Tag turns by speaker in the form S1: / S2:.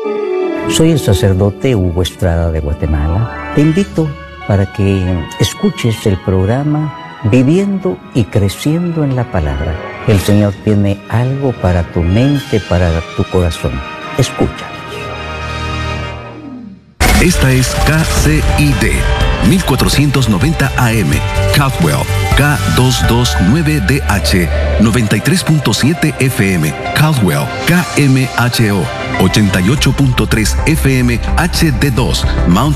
S1: Soy el sacerdote Hugo Estrada de Guatemala. Te invito para que escuches el programa Viviendo y Creciendo en la Palabra. El Señor tiene algo para tu mente, para tu corazón. Escucha.
S2: Esta es KCID 1490 AM, Caldwell, K229DH, 93.7 FM, Caldwell, KMHO, 88.3 FM, HD2, Mount